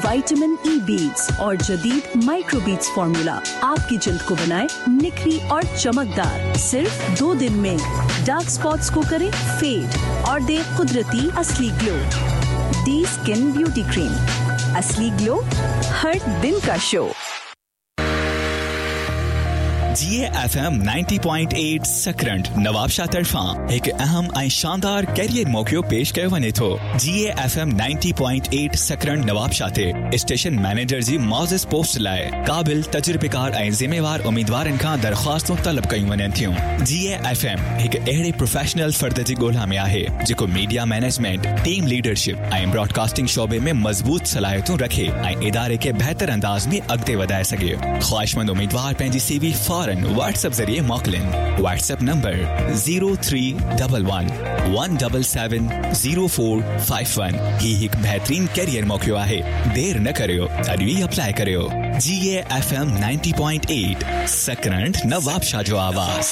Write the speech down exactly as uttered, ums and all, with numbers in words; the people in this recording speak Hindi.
विटामिन ई बीट्स और जदीद माइक्रो बीट्स फॉर्मूला आपकी जल्द को बनाए निखरी और चमकदार। सिर्फ दो दिन में डार्क स्पॉट्स को करे फेड और दे कुदरती असली glow. D skin beauty cream, असली ग्लो हर दिन का शो। जीए FM ninety point eight सकरंट Nawabshah तरफा एक अहम ऐं शानदार कैरियर मौक़ो पेश कयो वञे थो। जीए FM ninety point eight सकरंट Nawabshah ते स्टेशन मैनेजर जी मौज़िज़ पोस्ट लाइ क़ाबिल तजुर्बेकार ऐं ज़िम्मेवार उम्मीदवारनि खां दरख़्वास्तूं तलब कयूं वञनि थियूं। जीए एफएम हिकु अहिड़े प्रोफेशनल फ़र्द जी ॻोल्हा में आहे जेको मीडिया मैनेजमेंट, टीम लीडरशिप ऐं ब्रॉडकास्टिंग शोबे में मज़बूत सलाहियतूं रखे ऐं इदारे खे बहितर अंदाज़ में अॻिते वधाए सघे। ख़्वाहिशमंद उम्मीदवार पंहिंजी सीवी व्हाट्सएप जरिए मोकलिन। WhatsApp number zero three one one one seven seven zero four five one. ही एक बेहतरीन कैरियर मौक़ो आहे। देर न करियो, अॼु ही अप्लाई करियो। जीए FM ninety point eight सकरंट Nawabshah जो आवाज़।